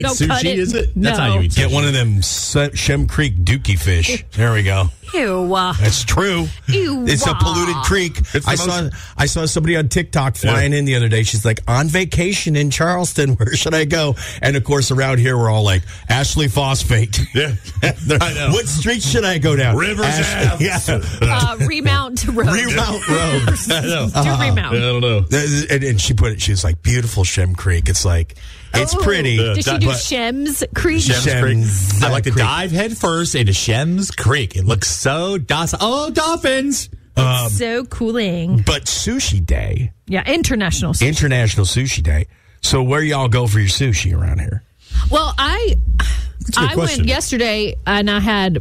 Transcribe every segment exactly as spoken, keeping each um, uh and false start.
Don't cut Sushi, it. is it? No. That's how you eat sushi. Get one of them Shem Creek dookie fish. There we go. Ew. Uh, That's true. Ew. It's a polluted creek. It's the I most- saw I saw somebody on TikTok flying Yeah. in the other day. She's like, on vacation in Charleston. Where should I go? And, of course, around here, we're all like, Ashley Phosphate. Yeah. I know. What street should I go down? Rivers Ashley, Ave. yeah. uh, remount road. Remount Road. I know. Do remount. I don't know. And, and she put it, she was like, beautiful Shem Creek. It's like, it's Oh. pretty. Did she do but- Shems Creek? Shems Shems Creek. I like to Creek. dive head first into Shems Creek. It looks so docile. Oh, dolphins. So cooling. But Sushi Day, Yeah, international. sushi. International Sushi Day. So where y'all go for your sushi around here? Well, I a good I question. went yesterday and I had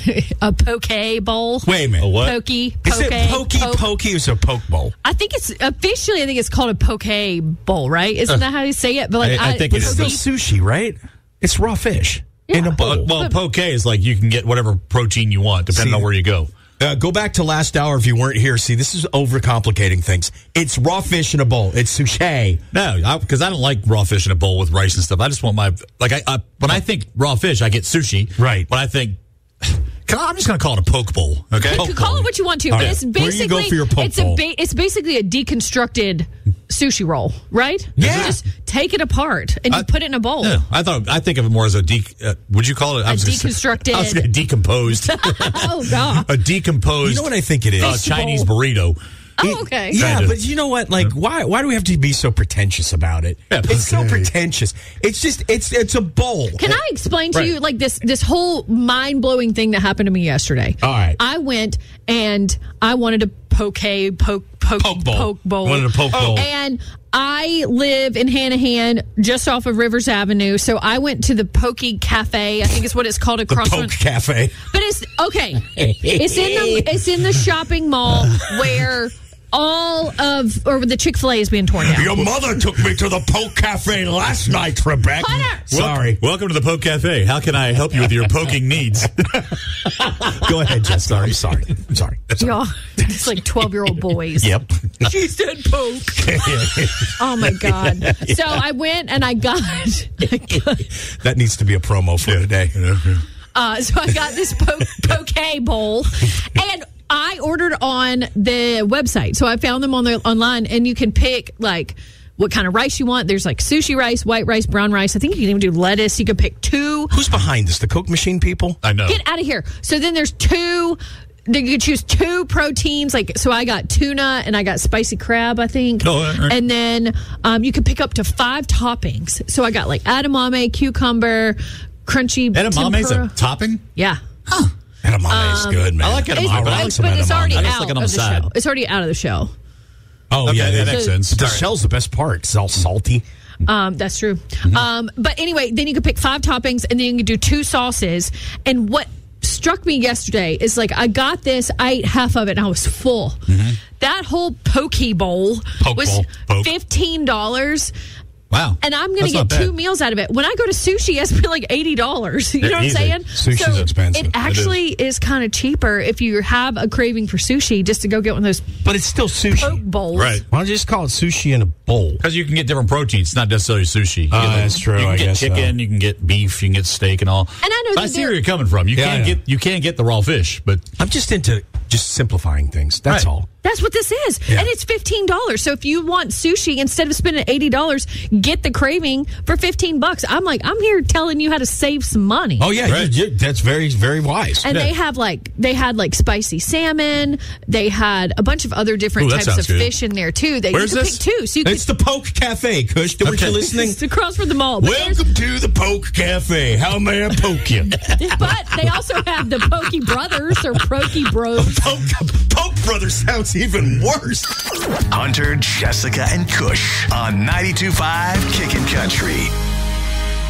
a poke bowl. Wait a minute. A what? Pokey, Is poke, it pokey poke. pokey or is it a poke bowl? I think it's officially. I think it's called a poke bowl, right? Isn't that how you say it? But like, I- I think it It's is. still poke- sushi, right? It's raw fish in a Yeah. bowl. Well, poke is like you can get whatever protein you want depending See, on where you go. Uh, go back to last hour if you weren't here. See, this is overcomplicating things. It's raw fish in a bowl. It's sushi. No, because I, I don't like raw fish in a bowl with rice and stuff. I just want my like I, I when I think raw fish, I get sushi. Right. When I think, can I, I'm just going to call it a poke bowl. Okay. You can call it what you want to, but right. it's Where do you go basically for your poke it's a bowl? ba- it's basically a deconstructed sushi roll, right? Yeah. You just take it apart and you I- put it in a bowl. Yeah, I thought I think of it more as a de. Uh, would you call it I A was gonna say- deconstructed- I was gonna decomposed. Oh god. a decomposed. You know what I think it is? uh, Chinese burrito. Oh, okay. Yeah, Kinda. but you know what? Like, why? Why do we have to be so pretentious about it? Yeah, it's so okay. pretentious. It's just, it's, it's a bowl. Can I explain to Right. you like this this whole mind blowing thing that happened to me yesterday? All right. I went and I wanted a poke poke poke Poke bowl. poke bowl. Wanted a poke bowl. And I live in Hanahan, just off of Rivers Avenue. So I went to the Pokey Cafe. I think is what it's called The across. Poke from- Cafe. But it's okay. It's in the it's in the shopping mall where all of or the Chick-fil-A is being torn down. Your mother took me to the Poke Cafe last night, Rebecca. Hunter! Sorry. Welcome to the Poke Cafe. How can I help you with your poking needs? Go ahead, Jessica. I'm sorry. I'm sorry. Y'all, it's like twelve year old boys. Yep. She said poke. Oh my god! So I went and I got, That needs to be a promo for today. uh, so I got this poke poke bowl, and I ordered on the website. So I found them on the online, and you can pick like what kind of rice you want. There's like sushi rice, white rice, brown rice. I think you can even do lettuce. You can pick two. Who's behind this? The Coke machine people? I know. Get out of here. So then there's two. You can choose two proteins. Like, so I got tuna and I got spicy crab, I think. Oh, all right. And then um, you can pick up to five toppings. So I got like edamame, cucumber, crunchy Edamame's tempura. a topping? Yeah. Edamame is good, man. I like edamame, It's, but I like it's, some but it's edamame. already I just out like it of on the the side. show. It's already out of the show. Oh, Okay, yeah. that they- makes sense. The shell's the best part. It's all salty. Um, that's true. Um, but anyway, then you can pick five toppings and then you can do two sauces. And what struck me yesterday is like I got this, I ate half of it and I was full. That whole poke bowl Poke was bowl. Poke. fifteen dollars. Wow. And I'm going That's to not get two bad. meals out of it. When I go to sushi, I spend like eighty dollars. You know Yeah, what I'm easy. saying? Sushi's expensive. It It actually is, kind of cheaper if you have a craving for sushi just to go get one of those But it's still poke sushi. bowls. Right. Why don't you just call it sushi in a bowl? Because you can get different proteins. It's not necessarily sushi. You Oh, can get, that's true, You can I get guess so. chicken. You can get beef. You can get steak and all. And I know So I that see where they're- you're coming from. You Yeah, can't yeah. get you can't get the raw fish, but I'm just into just simplifying things. That's Right. all. That's what this is. Yeah. And it's fifteen dollars. So if you want sushi, instead of spending eighty dollars, get the craving for fifteen bucks. I'm like, I'm here telling you how to save some money. Oh, yeah. Right. you- you- that's very, very wise. And Yeah. they have like, they had like spicy salmon. They had a bunch of other different Ooh, that types sounds of good. fish in there too. That Where's you can this? pick two. So you can, It's the Poke Cafe, Kush. Weren't Okay. you listening? it's across from the mall. But, there's- Welcome to the Poke Cafe. How may I poke you? but they also have the Pokey Brothers or Pokey Bros. Poke, Poke Brothers sounds even worse. Hunter, Jessica, and Kush on ninety-two point five Kickin' Country.